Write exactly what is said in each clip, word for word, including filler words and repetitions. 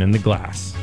in the glass.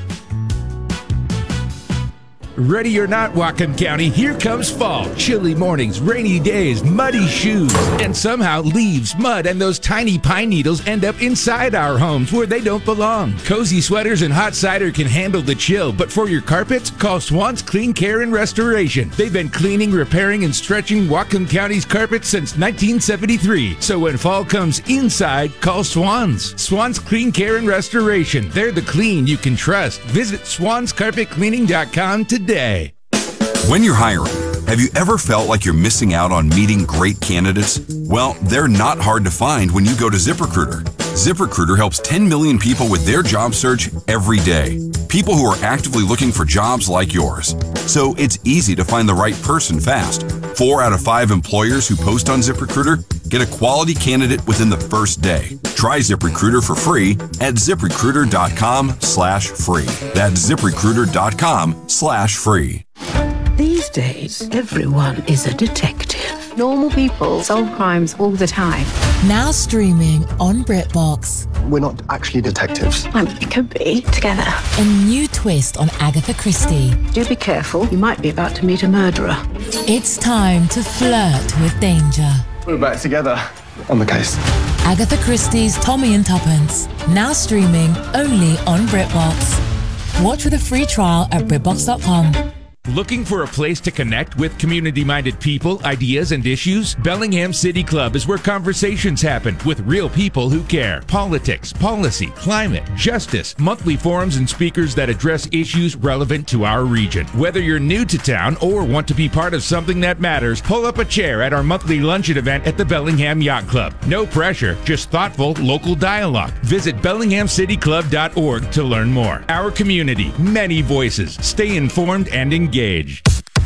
Ready or not, Whatcom County, here comes fall. Chilly mornings, rainy days, muddy shoes, and somehow leaves, mud, and those tiny pine needles end up inside our homes where they don't belong. Cozy sweaters and hot cider can handle the chill, but for your carpets, call Swan's Clean Care and Restoration. They've been cleaning, repairing, and stretching Whatcom County's carpets since nineteen seventy-three. So when fall comes inside, call Swan's. Swan's Clean Care and Restoration. They're the clean you can trust. Visit swans carpet cleaning dot com today. Day. When you're hiring, have you ever felt like you're missing out on meeting great candidates? Well, they're not hard to find when you go to ZipRecruiter. ZipRecruiter helps ten million people with their job search every day. People who are actively looking for jobs like yours. So it's easy to find the right person fast. Four out of five employers who post on ZipRecruiter get a quality candidate within the first day. Try ZipRecruiter for free at ZipRecruiter.com slash free. That's ZipRecruiter.com slash free. These days, everyone is a detective. Normal people solve crimes all the time. Now streaming on BritBox. We're not actually detectives. I mean, we could be together. A new twist on Agatha Christie. Do be careful. You might be about to meet a murderer. It's time to flirt with danger. We're back together on the case. Agatha Christie's Tommy and Tuppence. Now streaming only on BritBox. Watch with a free trial at BritBox dot com. Looking for a place to connect with community-minded people, ideas, and issues? Bellingham City Club is where conversations happen with real people who care. Politics, policy, climate, justice, monthly forums and speakers that address issues relevant to our region. Whether you're new to town or want to be part of something that matters, pull up a chair at our monthly luncheon event at the Bellingham Yacht Club. No pressure, just thoughtful local dialogue. Visit bellingham city club dot org to learn more. Our community, many voices. Stay informed and engaged. Catch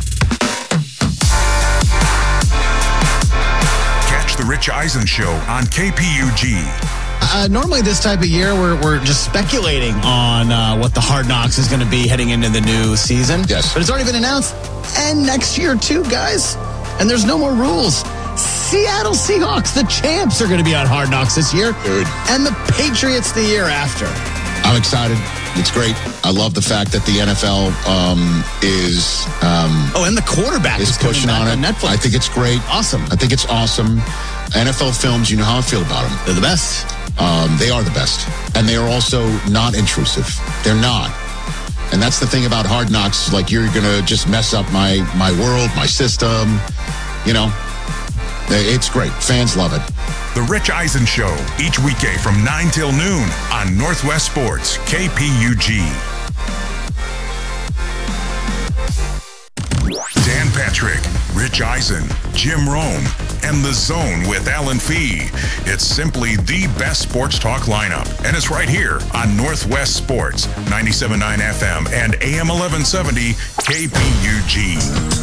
the Rich Eisen Show on K P U G. Uh, normally this type of year, we're, we're just speculating on uh, what the Hard Knocks is going to be heading into the new season. Yes. But it's already been announced. And next year, too, guys. And there's no more rules. Seattle Seahawks, the champs, are going to be on Hard Knocks this year. Good. And the Patriots the year after. I'm excited. It's great. I love the fact that the N F L um, is um, oh, and the quarterback is, is pushing on it. On Netflix. I think it's great. Awesome. I think it's awesome. N F L films, you know how I feel about them. They're the best. Um, they are the best, and they are also not intrusive. They're not, and that's the thing about Hard Knocks. Like, you're gonna just mess up my my world, my system. You know, it's great. Fans love it. The Rich Eisen Show, each weekday from nine till noon on Northwest Sports, K P U G. Dan Patrick, Rich Eisen, Jim Rome, and The Zone with Alan Fee. It's simply the best sports talk lineup, and it's right here on Northwest Sports, ninety-seven point nine F M and A M eleven seventy K P U G.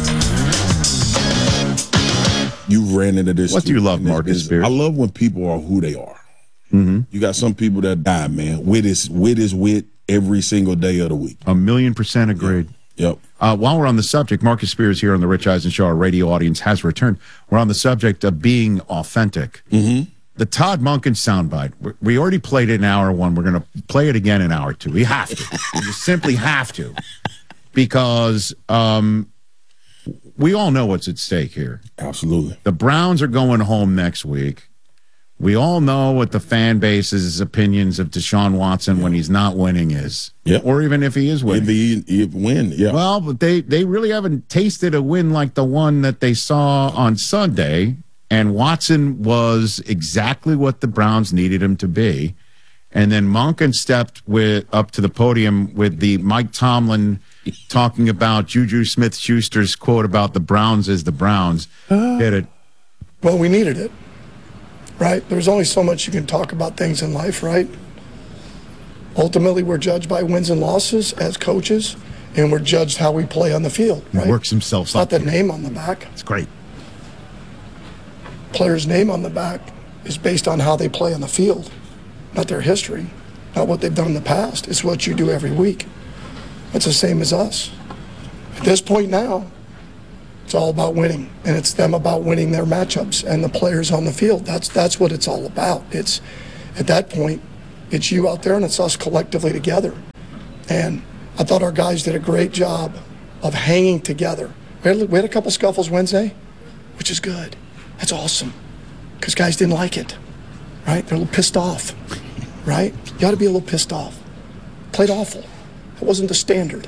You ran into this. What do you love, Marcus Spears? I love when people are who they are. Mm-hmm. You got some people that die, man. Wit is wit is wit every single day of the week. A million percent agreed. Yep. yep. Uh, while we're on the subject, Marcus Spears here on the Rich Eisen Show. Our radio audience has returned. We're on the subject of being authentic. Mm-hmm. The Todd Monken soundbite. We already played it in hour one. We're going to play it again in hour two. We have to. We just simply have to, because um, we all know what's at stake here. Absolutely. The Browns are going home next week. We all know what the fan base's opinions of Deshaun Watson yeah. when he's not winning is. Yeah. Or even if he is winning. If he, if win, yeah. Well, but they, they really haven't tasted a win like the one that they saw on Sunday. And Watson was exactly what the Browns needed him to be. And then Monken stepped with up to the podium with the Mike Tomlin talking about Juju Smith-Schuster's quote about the Browns is the Browns. Uh, Hit it. Well, we needed it, right? There's only so much you can talk about things in life, right? Ultimately, we're judged by wins and losses as coaches, and we're judged how we play on the field, right? He works himself it's up. Not the name on the back. It's great. Player's name on the back is based on how they play on the field, not their history, not what they've done in the past. It's what you do every week. It's the same as us. At this point now, it's all about winning, and it's them about winning their matchups and the players on the field. That's that's what it's all about. It's at that point, it's you out there and it's us collectively together. And I thought our guys did a great job of hanging together. We had, we had a couple scuffles Wednesday, which is good. That's awesome, because guys didn't like it, right? They're a little pissed off, right? You got to be a little pissed off. Played awful. That wasn't the standard.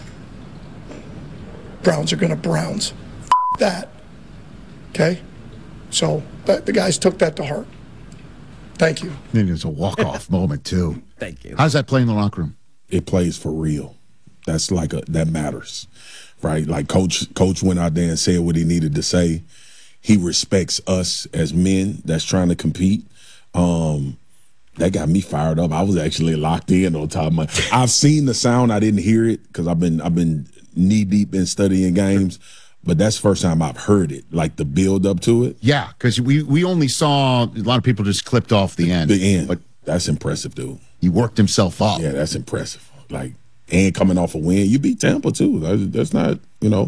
Browns are going to Browns. F that, okay? So that, the guys took that to heart. Thank you. And it was a walk-off moment, too. Thank you. How's that play in the locker room? It plays for real. That's like a that matters, right? Like coach, coach went out there and said what he needed to say. He respects us as men that's trying to compete. Um, that got me fired up. I was actually locked in on top of my. I've seen the sound. I didn't hear it because I've been I've been knee deep in studying games. But that's the first time I've heard it, like the build up to it. Yeah, because we, we only saw a lot of people just clipped off the end. The end. But that's impressive, dude. He worked himself up. Yeah, that's impressive. Like, and coming off a win, you beat Tampa too. That's, that's not, you know,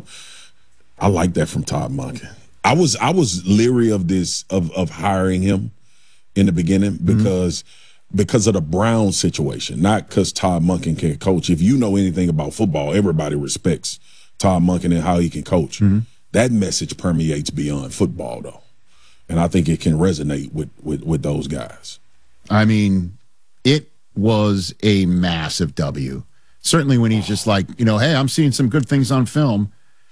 I like that from Todd Monken. I was I was leery of this of of hiring him in the beginning because mm-hmm. because of the Brown situation, not because Todd Monken can coach. If you know anything about football, everybody respects Todd Monken and how he can coach. Mm-hmm. That message permeates beyond football, though, and I think it can resonate with with with those guys. I mean, it was a massive W. Certainly when he's just like, you know, hey, I'm seeing some good things on film.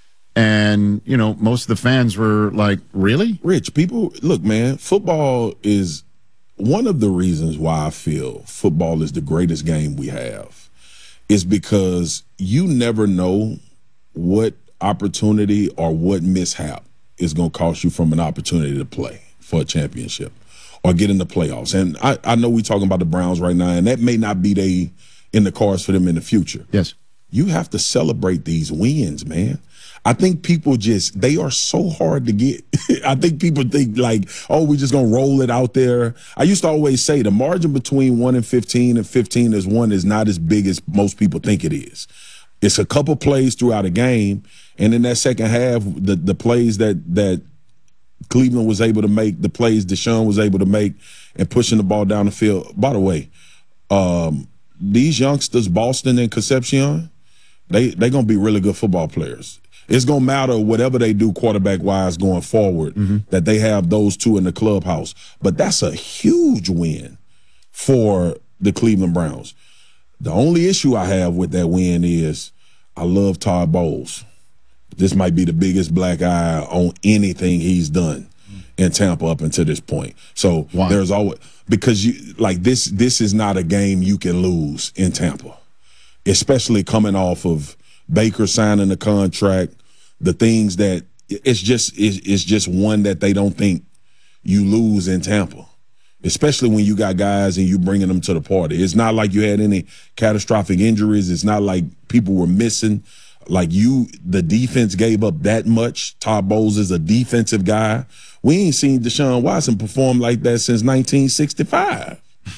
And, you know, most of the fans were like, really? Rich, people, look, man, football is one of the reasons why I feel football is the greatest game we have is because you never know what opportunity or what mishap is going to cost you from an opportunity to play for a championship or get in the playoffs. And I, I know we're talking about the Browns right now, and that may not be they in the cards for them in the future. Yes. You have to celebrate these wins, man. I think people just, they are so hard to get. I think people think like, oh, we're just going to roll it out there. I used to always say the margin between one and fifteen and fifteen is one is not as big as most people think it is. It's a couple plays throughout a game, and in that second half, the, the plays that that Cleveland was able to make, the plays Deshaun was able to make, and pushing the ball down the field. By the way, um, these youngsters, Boston and Concepcion, they they gonna be really good football players. It's gonna matter whatever they do quarterback wise going forward mm-hmm. that they have those two in the clubhouse. But that's a huge win for the Cleveland Browns. The only issue I have with that win is I love Todd Bowles. This might be the biggest black eye on anything he's done in Tampa up until this point. So Why? there's always because you like this. This is not a game you can lose in Tampa, especially coming off of Baker signing the contract. The things that it's just it's, it's just one that they don't think you lose in Tampa, especially when you got guys and you bringing them to the party. It's not like you had any catastrophic injuries. It's not like people were missing. Like you, the defense gave up that much. Todd Bowles is a defensive guy. We ain't seen Deshaun Watson perform like that since nineteen sixty-five.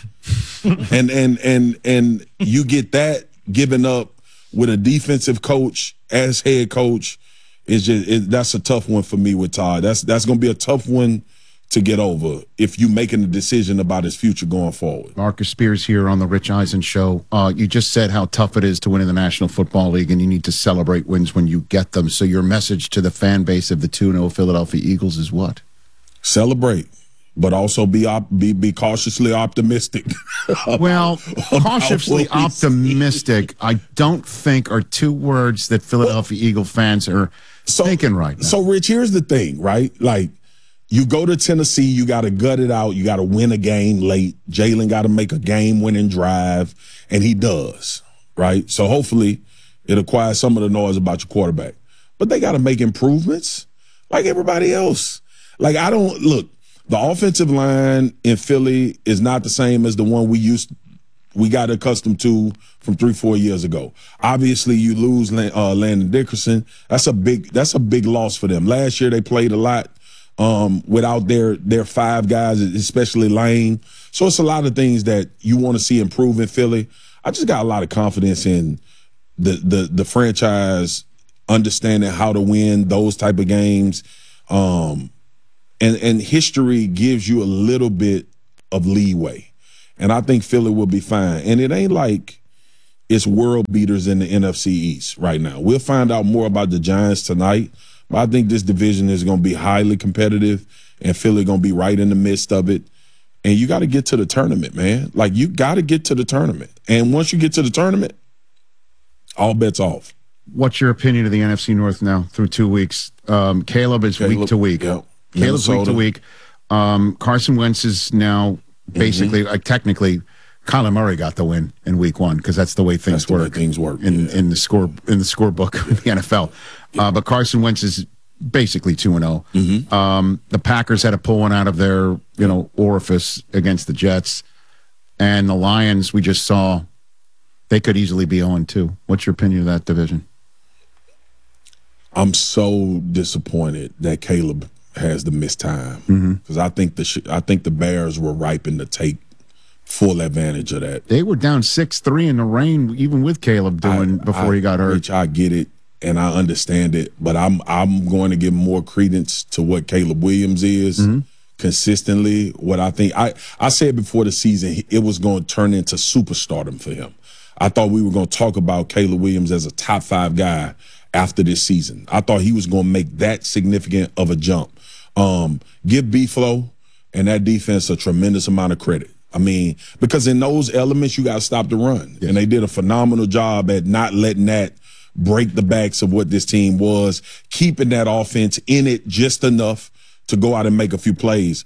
and and and and you get that given up with a defensive coach as head coach. It's just it, that's a tough one for me with Todd. That's that's going to be a tough one to get over if you making a decision about his future going forward. Marcus Spears here on the Rich Eisen Show. Uh, you just said how tough it is to win in the National Football League, and you need to celebrate wins when you get them. So your message to the fan base of the two and oh Philadelphia Eagles is what? Celebrate, but also be op- be be cautiously optimistic. Well, cautiously optimistic, I don't think are two words that Philadelphia Eagle fans are so, thinking right now. So, Rich, here's the thing, right? Like, you go to Tennessee, you got to gut it out. You got to win a game late. Jalen got to make a game-winning drive, and he does, right? So hopefully it acquires some of the noise about your quarterback. But they got to make improvements like everybody else. Like, I don't – look, the offensive line in Philly is not the same as the one we used we got accustomed to from three, four years ago. Obviously, you lose uh, Landon Dickerson. That's a big that's a big loss for them. Last year they played a lot um, without their their five guys, especially Lane. So it's a lot of things that you want to see improve in Philly. I just got a lot of confidence in the the the franchise understanding how to win those type of games. Um, and and history gives you a little bit of leeway. And I think Philly will be fine. And it ain't like it's world beaters in the N F C East right now. We'll find out more about the Giants tonight, but I think this division is going to be highly competitive, and Philly going to be right in the midst of it. And you got to get to the tournament, man. Like, you got to get to the tournament. And once you get to the tournament, all bets off. What's your opinion of the N F C North now through two weeks? Um, Caleb is Caleb, week to week. Yeah. Caleb's Minnesota. week to week. Um, Carson Wentz is now basically, mm-hmm. like, technically, Kyler Murray got the win in week one because that's the way things that's the work. way things work in, yeah. in the score in the scorebook of the N F L. Uh, but Carson Wentz is basically two and zero. Mm-hmm. Um, the Packers had to pull one out of their you know orifice against the Jets, and the Lions we just saw they could easily be zero and two. What's your opinion of that division? I'm so disappointed that Caleb has the missed time because mm-hmm. I think the I think the Bears were ripened to take full advantage of that. They were down six three in the rain, even with Caleb doing I, before I, he got hurt. Which I get it and I understand it, but I'm I'm going to give more credence to what Caleb Williams is mm-hmm. consistently. What I think I I said before the season it was going to turn into superstardom for him. I thought we were going to talk about Caleb Williams as a top five guy after this season. I thought he was going to make that significant of a jump. Um, give B-Flow and that defense a tremendous amount of credit. I mean, because in those elements, you got to stop the run. Yes. And they did a phenomenal job at not letting that break the backs of what this team was, keeping that offense in it just enough to go out and make a few plays.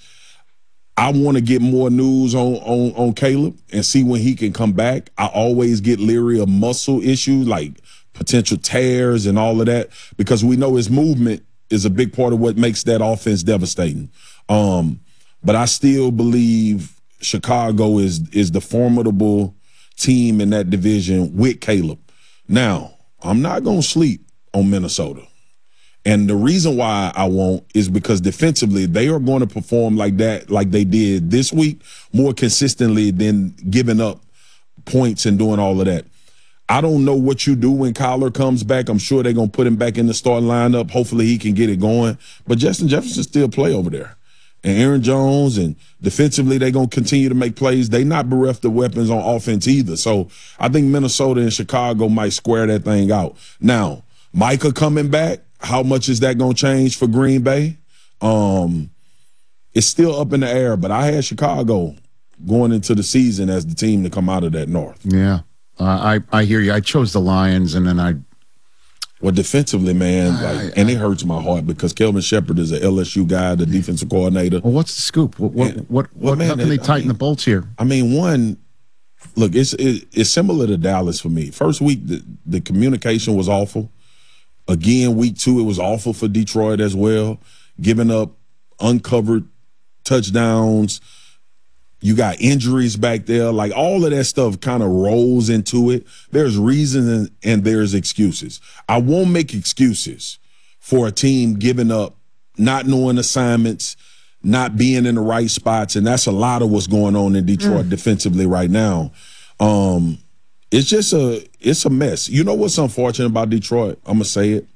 I want to get more news on, on, on Caleb and see when he can come back. I always get leery of muscle issues like potential tears and all of that because we know his movement is a big part of what makes that offense devastating. Um, but I still believe Chicago is is the formidable team in that division with Caleb. Now, I'm not going to sleep on Minnesota. And the reason why I won't is because defensively, they are going to perform like that, like they did this week, more consistently than giving up points and doing all of that. I don't know what you do when Kyler comes back. I'm sure they're going to put him back in the starting lineup. Hopefully he can get it going. But Justin Jefferson still play over there. And Aaron Jones, and defensively they're going to continue to make plays. They not bereft of weapons on offense either. So I think Minnesota and Chicago might square that thing out. Now, Micah coming back, how much is that going to change for Green Bay? Um, it's still up in the air, but I had Chicago going into the season as the team to come out of that North. Yeah. Uh, I, I hear you. I chose the Lions, and then I Well, defensively, man, I, like, I, and it hurts my heart because Kelvin Shepard is an L S U guy, the defensive coordinator. Well, what's the scoop? What what and, what, well, what man, how can they it, tighten I mean, the bolts here? I mean, one, look, it's it, it's similar to Dallas for me. First week, the, the communication was awful. Again, week two, it was awful for Detroit as well, giving up uncovered touchdowns. You got injuries back there. Like, all of that stuff kind of rolls into it. There's reasons and, and there's excuses. I won't make excuses for a team giving up, not knowing assignments, not being in the right spots, and that's a lot of what's going on in Detroit mm. defensively right now. Um, it's just a it's a mess. You know what's unfortunate about Detroit? I'm going to say it.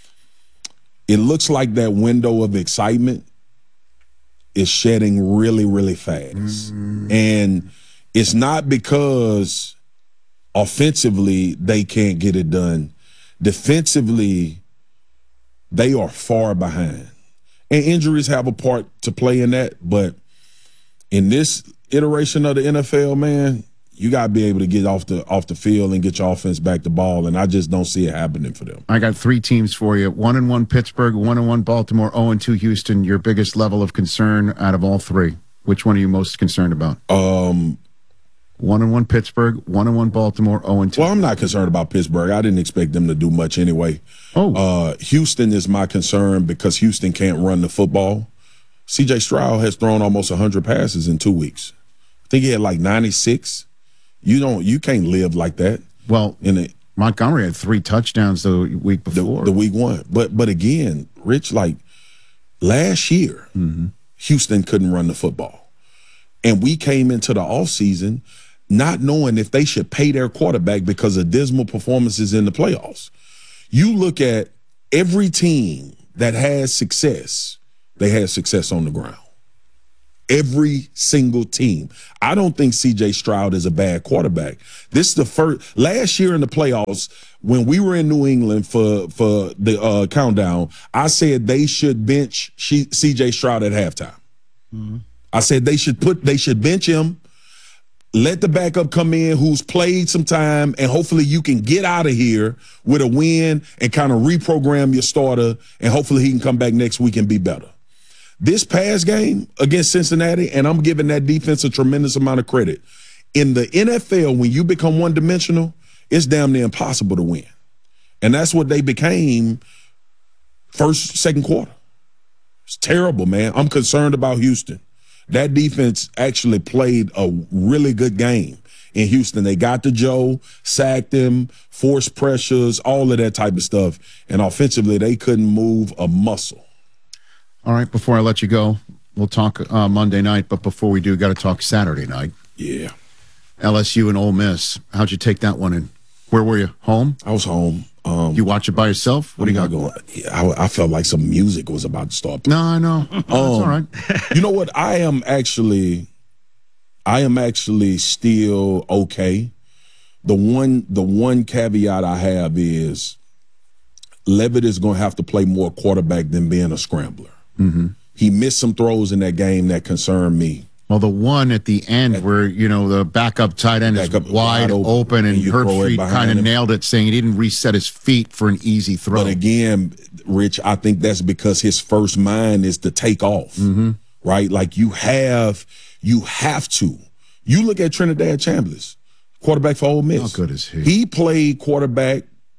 It looks like that window of excitement is shedding really, really fast. Mm. And it's not because offensively they can't get it done. Defensively, they are far behind. And injuries have a part to play in that. But in this iteration of the N F L, man, you got to be able to get off the off the field and get your offense back the ball, and I just don't see it happening for them. I got three teams for you. One and one Pittsburgh, one and one Baltimore, zero and two Houston. Your biggest level of concern out of all three. Which one are you most concerned about? Um, one and one Pittsburgh, one and one Baltimore, zero and two. Well, I'm not concerned about Pittsburgh. I didn't expect them to do much anyway. Oh, uh, Houston is my concern because Houston can't run the football. C J Stroud has thrown almost one hundred passes in two weeks. I think he had like ninety-six. You don't. You can't live like that. Well, in it, Montgomery had three touchdowns the week before. The, the week one, but but again, Rich, like last year, mm-hmm. Houston couldn't run the football, and we came into the offseason not knowing if they should pay their quarterback because of dismal performances in the playoffs. You look at every team that has success; they had success on the ground. Every single team. I don't think C J Stroud is a bad quarterback. This is the first last year in the playoffs when we were in New England for for the uh, countdown. I said they should bench C J Stroud at halftime. Mm-hmm. I said they should put they should bench him. Let the backup come in who's played some time, and hopefully you can get out of here with a win and kind of reprogram your starter, and hopefully he can come back next week and be better. This past game against Cincinnati, and I'm giving that defense a tremendous amount of credit. In the N F L, when you become one-dimensional, it's damn near impossible to win. And that's what they became first, second quarter. It's terrible, man. I'm concerned about Houston. That defense actually played a really good game in Houston. They got to Joe, sacked him, forced pressures, all of that type of stuff. And offensively, they couldn't move a muscle. All right, before I let you go, we'll talk uh, Monday night, but before we do, got to talk Saturday night. Yeah. L S U and Ole Miss. How'd you take that one in? Where were you? Home? I was home. Um, you watch it by yourself? What do you got going? Yeah, I, I felt like some music was about to start. No, I know. That's um, all right. You know what? I am actually, I am actually still okay. The one, the one caveat I have is Levitt is going to have to play more quarterback than being a scrambler. Mm-hmm. He missed some throws in that game that concerned me. Well, the one at the end where, you know, the backup tight end is wide, wide open, open and, and Herbstreit kind of nailed it, saying he didn't reset his feet for an easy throw. But again, Rich, I think that's because his first mind is to take off, mm-hmm. right? Like you have, you have to. You look at Trinidad Chambliss, quarterback for Ole Miss. How good is he? He played quarterback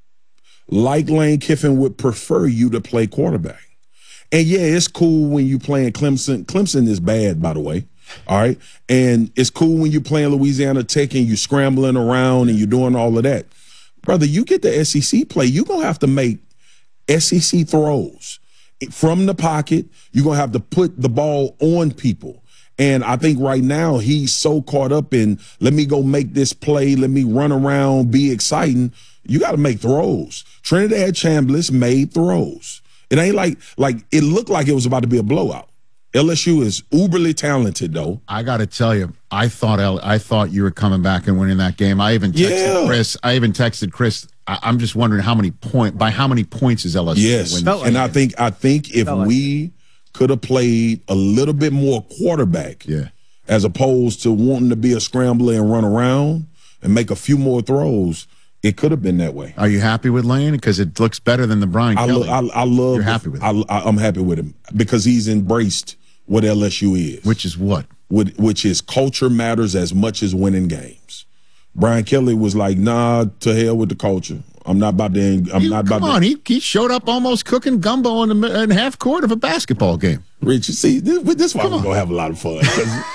like Lane Kiffin would prefer you to play quarterback. And, yeah, it's cool when you playing Clemson. Clemson is bad, by the way, all right? And it's cool when you're playing Louisiana Tech and you're scrambling around and you're doing all of that. Brother, you get the S E C play, you're going to have to make S E C throws. From the pocket, you're going to have to put the ball on people. And I think right now he's so caught up in, let me go make this play, let me run around, be exciting. You got to make throws. Trinidad Chambliss made throws. It ain't like, like it looked like it was about to be a blowout. L S U is uberly talented, though. I got to tell you, I thought L- I thought you were coming back and winning that game. I even texted yeah. Chris. I even texted Chris. I- I'm just wondering how many point by how many points is L S U yes. winning? Like and I think I think if like we it. could have played a little bit more quarterback, yeah, as opposed to wanting to be a scrambler and run around and make a few more throws, it could have been that way. Are you happy with Lane? Because it looks better than the Brian I Kelly. Lo- I, I love. You're happy with him. I, I'm happy with him because he's embraced what L S U is. Which is what? Which is culture matters as much as winning games. Brian Kelly was like, nah, to hell with the culture. I'm not about to. I'm you, not about come to. on, he, he showed up almost cooking gumbo in the in half court of a basketball game. Rich, you see, this, this why we're going to have a lot of fun.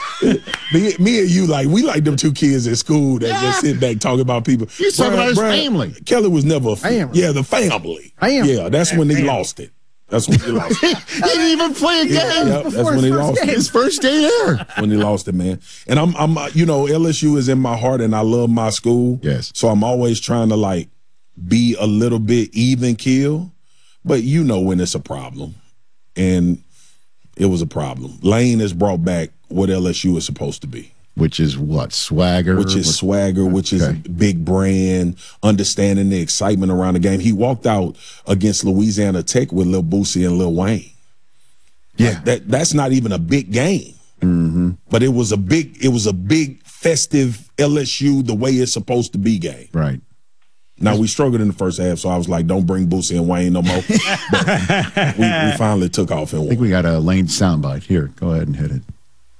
me, me and you, like, we like them two kids at school that yeah. just sit back talking about people. He's talking about his Brian, family. Kelly was never a family. Yeah, the family. Family. Yeah, that's when he lost it. That's when he lost it. He didn't even play a game. Yeah, yeah, that's when he lost game. it. His first day there. When he lost it, man. And I'm, I'm, you know, L S U is in my heart, and I love my school. Yes. So I'm always trying to like be a little bit even keel, but you know when it's a problem, and it was a problem. Lane has brought back what L S U is supposed to be. Which is what? Swagger? Which is what? swagger, which okay. is big brand, understanding the excitement around the game. He walked out against Louisiana Tech with Lil Boosie and Lil Wayne. Yeah. Like that that's not even a big game. Mm-hmm. But it was a big, it was a big festive L S U the way it's supposed to be game. Right. Now, we struggled in the first half, so I was like, don't bring Boosie and Wayne no more. But we, we finally took off and won. I think we got a Lane soundbite. Here, go ahead and hit it.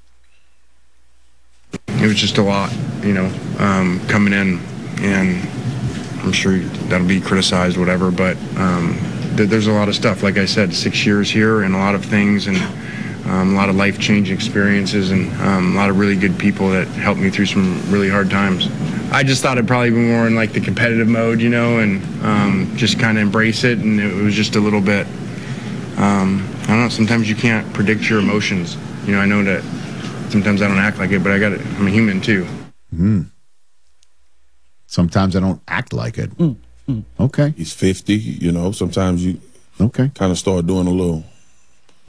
It was just a lot, you know, um, coming in, and I'm sure that'll be criticized, whatever, but um, th- there's a lot of stuff. Like I said, six years here and a lot of things, and um, a lot of life-changing experiences, and um, a lot of really good people that helped me through some really hard times. I just thought I'd probably be more in like the competitive mode, you know, and um, just kind of embrace it, and it was just a little bit, um, I don't know, sometimes you can't predict your emotions. You know, I know that sometimes I don't act like it, but I got it. I'm a human too. Mm. Sometimes I don't act like it. Mm. Mm. Okay. He's fifty, you know, sometimes you okay. kind of start doing a little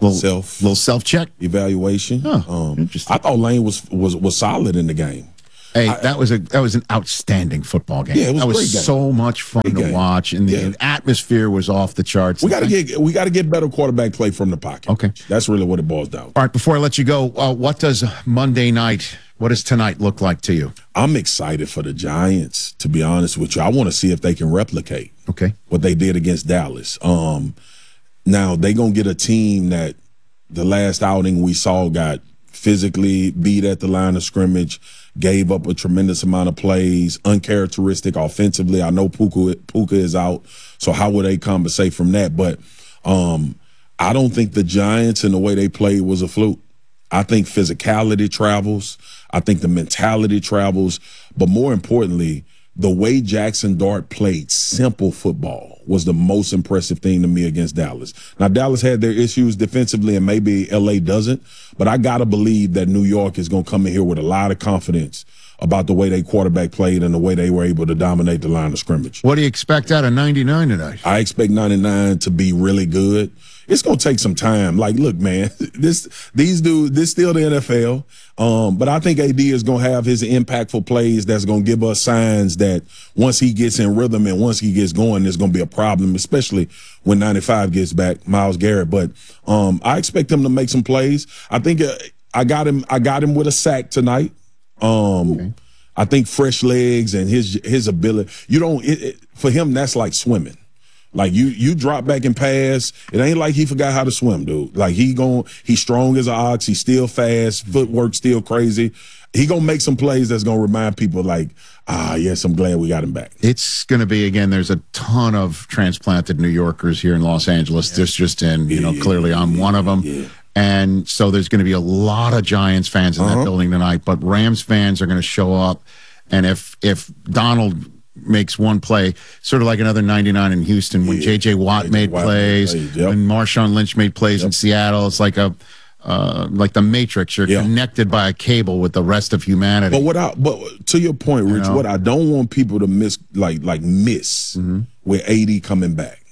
little, self little self check evaluation. Huh, um, interesting. I thought Lane was was was solid in the game. Hey, I, that was a that was an outstanding football game. Yeah, it was that a was great game. so much fun Great to game. watch, and the Yeah. atmosphere was off the charts. We got to get we got to get better quarterback play from the pocket. Okay, that's really what it boils down to. All right, before I let you go, uh, what does Monday night, what does tonight look like to you? I'm excited for the Giants, to be honest with you. I want to see if they can replicate okay. what they did against Dallas. Um, now, they're going to get a team that the last outing we saw got physically beat at the line of scrimmage, gave up a tremendous amount of plays, uncharacteristic offensively. I know Puka, Puka is out, so how will they compensate from that? But um, I don't think the Giants and the way they played was a fluke. I think physicality travels. I think the mentality travels. But more importantly, the way Jackson Dart played simple football was the most impressive thing to me against Dallas. Now, Dallas had their issues defensively, and maybe L A doesn't. But I got to believe that New York is going to come in here with a lot of confidence about the way they quarterback played and the way they were able to dominate the line of scrimmage. What do you expect out of ninety-nine tonight? I expect ninety-nine to be really good. It's going to take some time. Like, look, man, this these dudes, this still the N F L. Um, but I think A D is going to have his impactful plays that's going to give us signs that once he gets in rhythm and once he gets going, there's going to be a problem, especially when ninety-five gets back, Myles Garrett. But um, I expect him to make some plays. I think uh, I got him. I got him with a sack tonight. Um, okay. I think fresh legs and his his ability. You don't it, it, for him. That's like swimming. Like you, you drop back and pass. It ain't like he forgot how to swim, dude. Like he gon' he's strong as an ox. He's still fast. Footwork still crazy. He gonna make some plays that's gonna remind people like, ah, yes, I'm glad we got him back. It's gonna be again. There's a ton of transplanted New Yorkers here in Los Angeles. Yeah. There's just in you know yeah, clearly I'm yeah, one of them. Yeah. And so there's going to be a lot of Giants fans in uh-huh. that building tonight. But Rams fans are going to show up, and if if Donald makes one play, sort of like another ninety-nine in Houston when yeah. J J Watt J J made Watt plays, made plays yep. when Marshawn Lynch made plays yep. in Seattle. It's like a uh, like the Matrix. You're yeah. connected by a cable with the rest of humanity. But what I but to your point, Rich, you know? what I don't want people to miss like like miss mm-hmm. with A D coming back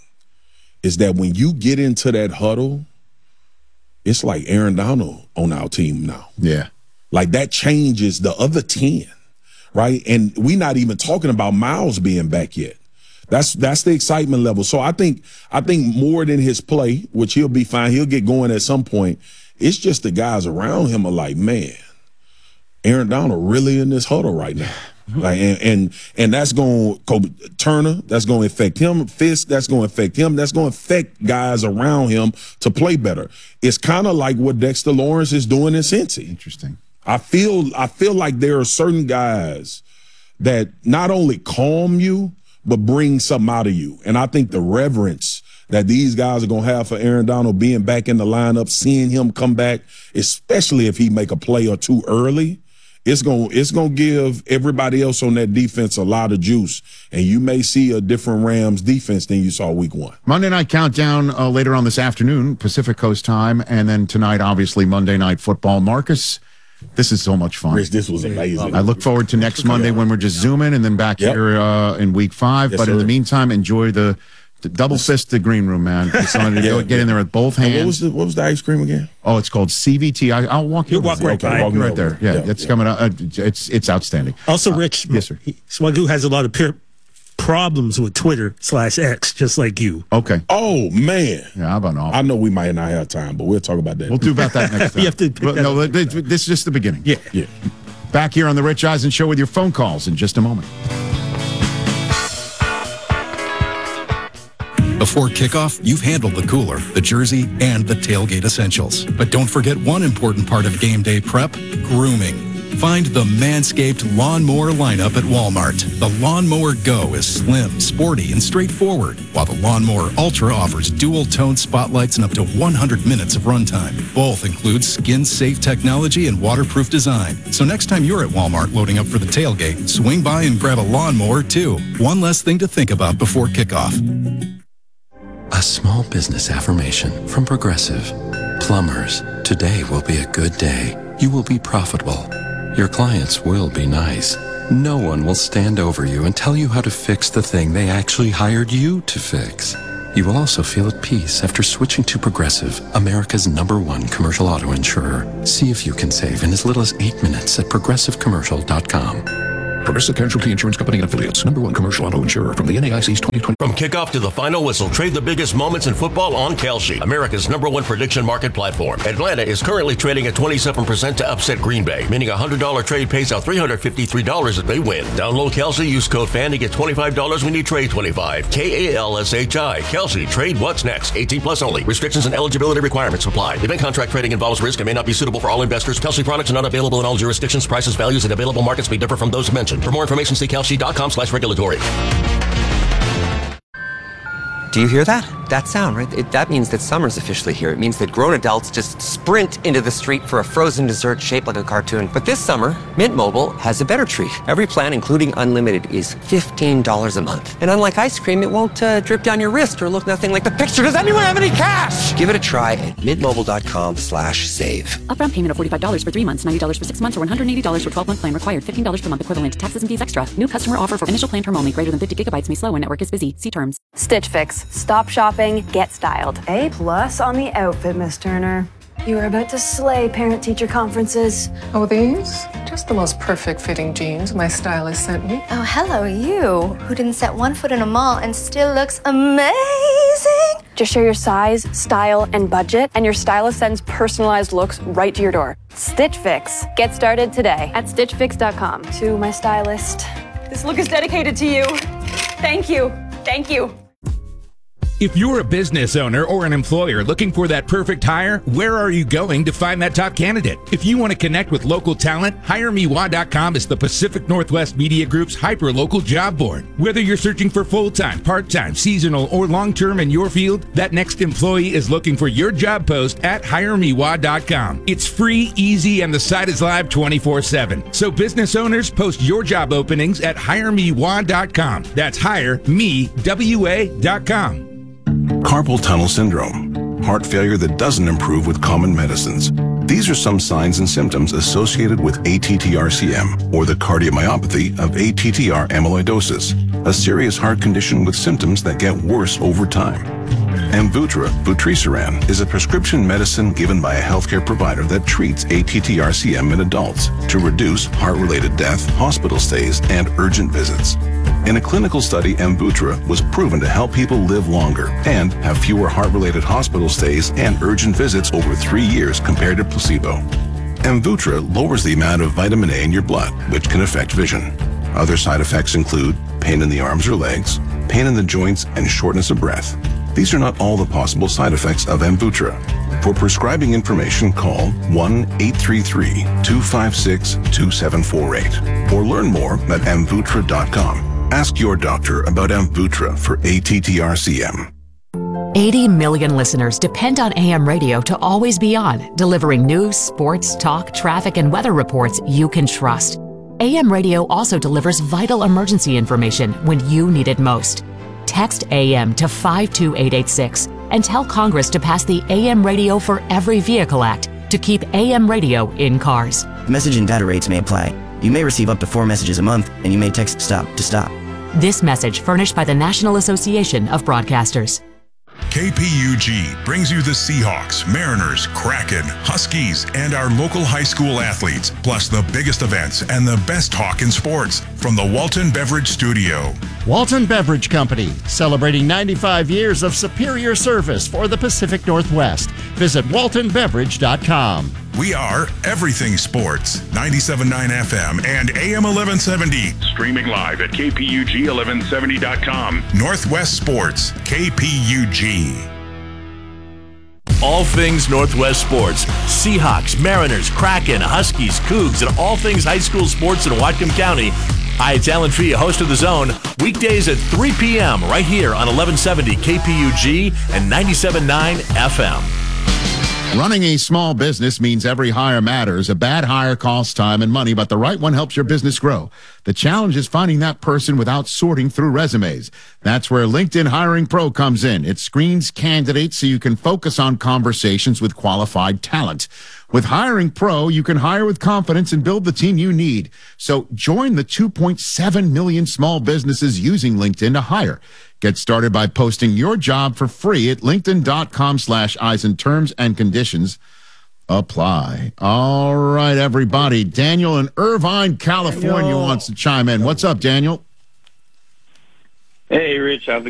is that when you get into that huddle, it's like Aaron Donald on our team now. Yeah, like that changes the other ten. Right. And we're not even talking about Myles being back yet. That's that's the excitement level. So I think I think more than his play, which he'll be fine, he'll get going at some point. It's just the guys around him are like, man, Aaron Donald really in this huddle right now. Like, and, and and that's going to Turner, that's going to affect him. Fisk, that's going to affect him. That's going to affect guys around him to play better. It's kind of like what Dexter Lawrence is doing in Cincy. Interesting. I feel I feel like there are certain guys that not only calm you, but bring something out of you. And I think the reverence that these guys are going to have for Aaron Donald being back in the lineup, seeing him come back, especially if he make a play or two early, it's going it's going to give everybody else on that defense a lot of juice. And you may see a different Rams defense than you saw week one. Monday Night Countdown uh, later on this afternoon, Pacific Coast time. And then tonight, obviously, Monday Night Football. Marcus, this is so much fun. Rich, this was amazing. I look forward to next Monday when we're just zooming and then back yep. here uh, in week five. Yes, but in sir. the meantime, enjoy the, the double fist the green room, man. yeah, get yeah. in there with both hands. What was, the, what was the ice cream again? Oh, it's called C V T. I, I'll walk you You'll walk right okay, by. Walk right there. Yeah, yeah it's yeah. coming up. Uh, it's it's outstanding. Also, Rich, uh, yes, sir. Swagoo has a lot of peer problems with Twitter slash X, just like you. Okay. Oh, man. Yeah, how about all? I know we might not have time, but we'll talk about that. We'll do about that next time. you have to well, no, this is just the beginning. Yeah. Yeah. Back here on the Rich Eisen Show with your phone calls in just a moment. Before kickoff, you've handled the cooler, the jersey, and the tailgate essentials. But don't forget one important part of game day prep, grooming. Find the Manscaped Lawnmower lineup at Walmart. The Lawnmower Go is slim, sporty, and straightforward, while the Lawnmower Ultra offers dual-tone spotlights and up to one hundred minutes of runtime. Both include skin-safe technology and waterproof design. So next time you're at Walmart loading up for the tailgate, swing by and grab a lawnmower, too. One less thing to think about before kickoff. A small business affirmation from Progressive. Plumbers, today will be a good day. You will be profitable. Your clients will be nice. No one will stand over you and tell you how to fix the thing they actually hired you to fix. You will also feel at peace after switching to Progressive, America's number one commercial auto insurer. See if you can save in as little as eight minutes at progressive commercial dot com. Progressive Casualty Insurance Company and Affiliates. Number one commercial auto insurer from the N A I C's twenty twenty. From kickoff to the final whistle, trade the biggest moments in football on Kalshi, America's number one prediction market platform. Atlanta is currently trading at twenty-seven percent to upset Green Bay, meaning a one hundred dollars trade pays out three hundred fifty-three dollars if they win. Download Kalshi, use code FAN to get twenty-five dollars when you trade twenty-five. K A L S H I. Kalshi. Trade what's next. eighteen plus only. Restrictions and eligibility requirements apply. Event contract trading involves risk and may not be suitable for all investors. Kalshi products are not available in all jurisdictions. Prices, values, and available markets may differ from those mentioned. For more information, see kalshi dot com slash regulatory. Do you hear that? That sound, right? It, that means that summer's officially here. It means that grown adults just sprint into the street for a frozen dessert shaped like a cartoon. But this summer, Mint Mobile has a better treat. Every plan, including unlimited, is fifteen dollars a month. And unlike ice cream, it won't uh, drip down your wrist or look nothing like the picture. Does anyone have any cash? Give it a try at mintmobile.com slash save. Upfront payment of forty-five dollars for three months, ninety dollars for six months, or one hundred eighty dollars for twelve-month plan required. fifteen dollars per month equivalent. Taxes and fees extra. New customer offer for initial plan term only. Greater than fifty gigabytes may slow when network is busy. See terms. Stitch Fix. Stop shopping, get styled. A plus on the outfit, Miss Turner. You are about to slay parent-teacher conferences. Oh, these? Just the most perfect fitting jeans my stylist sent me. Oh, hello, you, who didn't set one foot in a mall and still looks amazing. Just share your size, style, and budget, and your stylist sends personalized looks right to your door. Stitch Fix. Get started today at stitch fix dot com. To my stylist, this look is dedicated to you. Thank you. Thank you. If you're a business owner or an employer looking for that perfect hire, where are you going to find that top candidate? If you want to connect with local talent, hire me wah dot com is the Pacific Northwest Media Group's hyper-local job board. Whether you're searching for full-time, part-time, seasonal, or long-term in your field, that next employee is looking for your job post at hire me wah dot com. It's free, easy, and the site is live twenty-four seven. So business owners, post your job openings at hire me wah dot com. That's hire me w a dot com. Carpal tunnel syndrome, heart failure that doesn't improve with common medicines. These are some signs and symptoms associated with A T T R C M, or the cardiomyopathy of A T T R amyloidosis, a serious heart condition with symptoms that get worse over time. Amvuttra, vutrisiran, is a prescription medicine given by a healthcare provider that treats A T T R C M in adults to reduce heart-related death, hospital stays, and urgent visits. In a clinical study, Amvuttra was proven to help people live longer and have fewer heart-related hospital stays and urgent visits over three years compared to placebo. Amvuttra lowers the amount of vitamin A in your blood, which can affect vision. Other side effects include pain in the arms or legs, pain in the joints, and shortness of breath. These are not all the possible side effects of Amvuttra. For prescribing information, call one eight three three, two five six, two seven four eight or learn more at amvuttra dot com. Ask your doctor about Amvuttra for A T T R C M. eighty million listeners depend on A M radio to always be on, delivering news, sports, talk, traffic, and weather reports you can trust. A M radio also delivers vital emergency information when you need it most. Text A M to five two eight eight six and tell Congress to pass the A M Radio for Every Vehicle Act to keep A M radio in cars. Message and data rates may apply. You may receive up to four messages a month, and you may text STOP to stop. This message furnished by the National Association of Broadcasters. K P U G brings you the Seahawks, Mariners, Kraken, Huskies, and our local high school athletes, plus the biggest events and the best talk in sports from the Walton Beverage Studio. Walton Beverage Company, celebrating ninety-five years of superior service for the Pacific Northwest. Visit walton beverage dot com. We are Everything Sports, ninety-seven point nine F M and A M eleven seventy. Streaming live at K P U G eleven seventy dot com. Northwest Sports, K P U G. All things Northwest sports. Seahawks, Mariners, Kraken, Huskies, Cougs, and all things high school sports in Whatcom County. Hi, it's Alan Fee, host of The Zone. Weekdays at three p.m. right here on eleven seventy K P U G and ninety-seven point nine F M. Running a small business means every hire matters. A bad hire costs time and money, but the right one helps your business grow. The challenge is finding that person without sorting through resumes. That's where LinkedIn Hiring Pro comes in. It screens candidates so you can focus on conversations with qualified talent. With Hiring Pro, you can hire with confidence and build the team you need. So join the two point seven million small businesses using LinkedIn to hire. Get started by posting your job for free at linkedin.com slash Eisen. Terms and conditions apply. All right, everybody. Daniel in Irvine, California Daniel. wants to chime in. What's up, Daniel? Hey, Rich. How's it